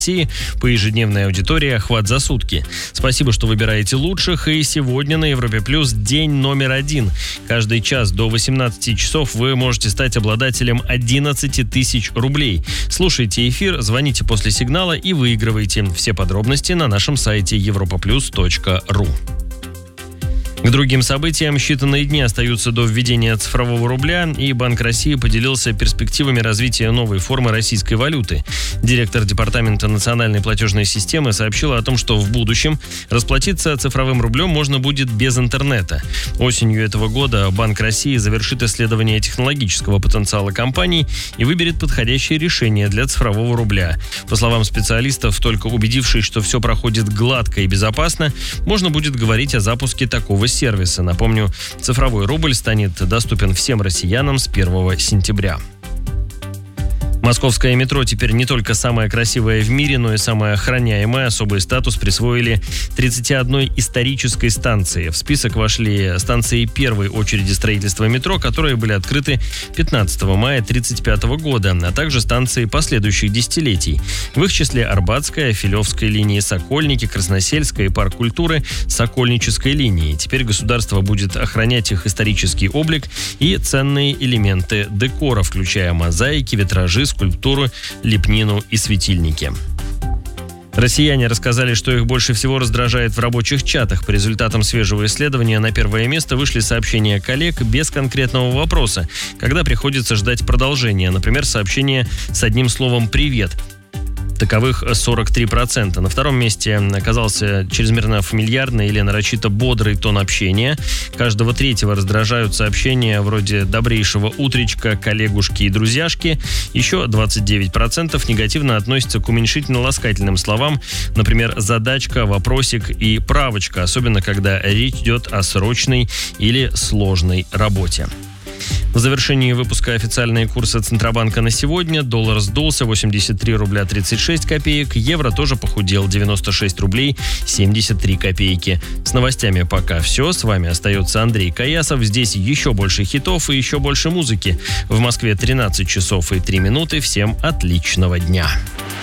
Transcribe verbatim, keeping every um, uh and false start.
России по ежедневной аудитории охват за сутки. Спасибо, что выбираете лучших. И сегодня на Европе Плюс день номер один. Каждый час до восемнадцати часов вы можете стать обладателем одиннадцати тысяч рублей. Слушайте эфир, звоните после сигнала и выигрывайте. Все подробности на нашем сайте европа плюс точка ру. К другим событиям считанные дни остаются до введения цифрового рубля, и Банк России поделился перспективами развития новой формы российской валюты. Директор Департамента национальной платежной системы сообщила о том, что в будущем расплатиться цифровым рублем можно будет без интернета. Осенью этого года Банк России завершит исследование технологического потенциала компаний и выберет подходящее решение для цифрового рубля. По словам специалистов, только убедившись, что все проходит гладко и безопасно, можно будет говорить о запуске такого сервиса. Напомню, цифровой рубль станет доступен всем россиянам с первого сентября. Московское метро теперь не только самое красивое в мире, но и самое охраняемое. Особый статус присвоили тридцати одной исторической станции. В список вошли станции первой очереди строительства метро, которые были открыты пятнадцатого мая тысяча девятьсот тридцать пятого года, а также станции последующих десятилетий. В их числе Арбатская, Филевская линии, Сокольники, Красносельская и Парк культуры Сокольнической линии. Теперь государство будет охранять их исторический облик и ценные элементы декора, включая мозаики, витражи, скульптуру, лепнину и светильники. Россияне рассказали, что их больше всего раздражает в рабочих чатах. По результатам свежего исследования на первое место вышли сообщения коллег без конкретного вопроса, когда приходится ждать продолжения. Например, сообщение с одним словом «привет». Таковых сорок три процента. На втором месте оказался чрезмерно фамильярный или нарочито бодрый тон общения. Каждого третьего раздражают сообщения вроде «добрейшего утречка», «коллегушки» и «друзьяшки». Еще двадцать девять процентов негативно относятся к уменьшительно-ласкательным словам, например, «задачка», «вопросик» и «правочка», особенно когда речь идет о срочной или сложной работе. В завершении выпуска официальные курсы Центробанка на сегодня. Доллар сдулся восемьдесят три рубля тридцать шесть копеек. Евро тоже похудел девяносто шесть рублей семьдесят три копейки. С новостями пока все. С вами остается Андрей Каясов. Здесь еще больше хитов и еще больше музыки. В Москве тринадцать часов и три минуты. Всем отличного дня.